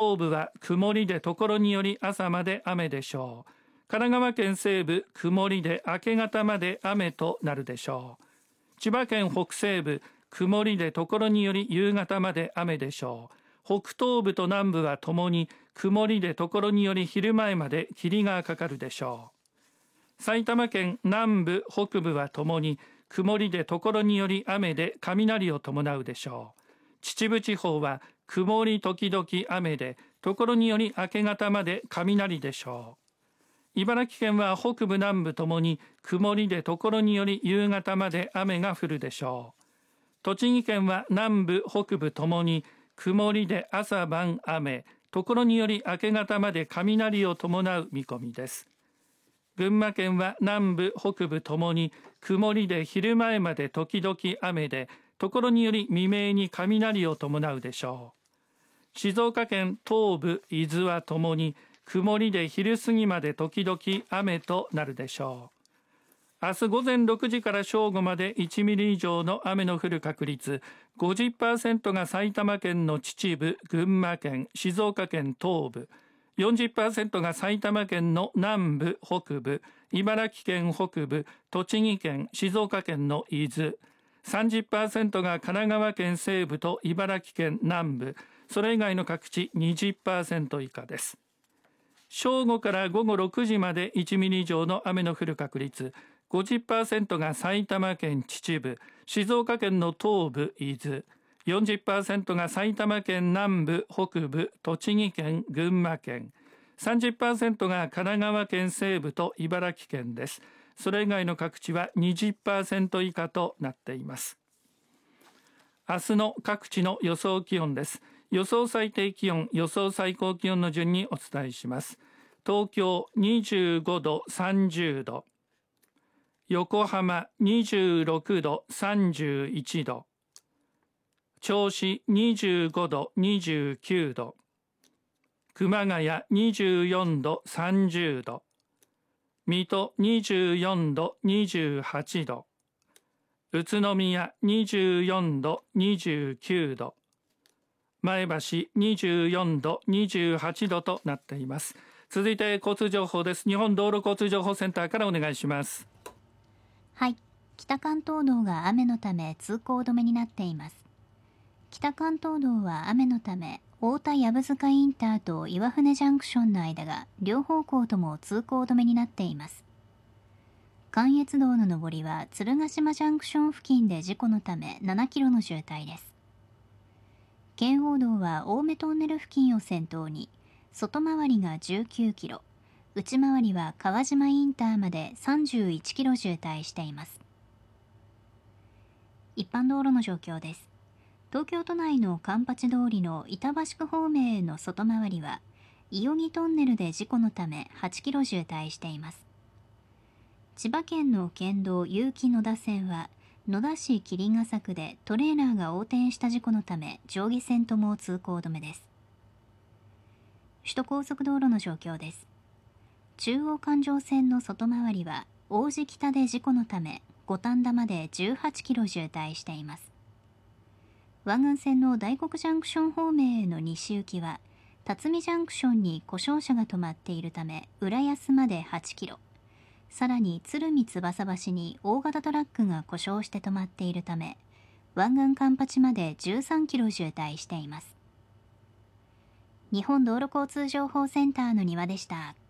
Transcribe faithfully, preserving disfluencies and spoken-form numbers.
東部は曇りで所により朝まで雨でしょう。神奈川県西部曇りで明け方まで雨となるでしょう。千葉県北西部曇りで所により夕方まで雨でしょう。北東部と南部はともに曇りで所により昼前まで霧がかかるでしょう。埼玉県南部北部はともに曇りで所により雨で雷を伴うでしょう。秩父地方は曇り時々雨で所により明け方まで雷でしょう。茨城県は北部南部ともに曇りで所により夕方まで雨が降るでしょう。栃木県は南部北部ともに曇りで朝晩雨、所により明け方まで雷を伴う見込みです。群馬県は南部北部ともに曇りで昼前まで時々雨で所により未明に雷を伴うでしょう。静岡県東部伊豆はともに曇りで昼過ぎまで時々雨となるでしょう。明日午前ろくじから正午までいちミリ以上の雨の降る確率 ごじゅっパーセント が埼玉県の秩父、群馬県、静岡県東部、よんじゅっパーセント が埼玉県の南部、北部、茨城県北部、栃木県、静岡県の伊豆、さんじゅっパーセント が神奈川県西部と茨城県南部、それ以外の各地 にじゅっパーセント 以下です。正午から午後ろくじまでいちミリ以上の雨の降る確率 ごじゅっパーセント が埼玉県秩父、静岡県の東部、伊豆、よんじゅっパーセント が埼玉県南部、北部、栃木県、群馬県、さんじゅっパーセント が神奈川県西部と茨城県です。それ以外の各地は にじゅっパーセント 以下となっています。明日の各地の予想気温です。予想最低気温、予想最高気温の順にお伝えします。東京にじゅうごど、さんじゅうど、横浜にじゅうろくど、さんじゅういちど、銚子にじゅうごど、にじゅうきゅうど、熊谷にじゅうよんど、さんじゅうど、水戸にじゅうよんど、にじゅうはちど、宇都宮にじゅうよんど、にじゅうきゅうど、前橋にじゅうよんど、にじゅうはちどとなっています。続いて交通情報です。日本道路交通情報センターからお願いします。 はい、北関東道が雨のため通行止めになっています。北関東道は雨のため太田藪塚インターと岩船ジャンクションの間が両方向とも通行止めになっています。関越道の上りは鶴ヶ島ジャンクション付近で事故のためななキロの渋滞です。圏央道は青梅トンネル付近を先頭に外回りがじゅうきゅうキロ、内回りは川島インターまでさんじゅういちキロ渋滞しています。一般道路の状況です。東京都内の環八通りの板橋区方面への外回りは伊予木トンネルで事故のためはちキロ渋滞しています。千葉県の県道結城野田線は野田市桐ヶ作でトレーラーが横転した事故のため上下線とも通行止めです。首都高速道路の状況です。中央環状線の外回りは王子北で事故のため五反田までじゅうはちキロ渋滞しています。湾岸線の大黒ジャンクション方面への西行きは辰巳ジャンクションに故障車が止まっているため浦安まではちキロ、さらに鶴見翼橋に大型トラックが故障して止まっているため湾岸環八までじゅうさんキロ渋滞しています。日本道路交通情報センターの庭でした。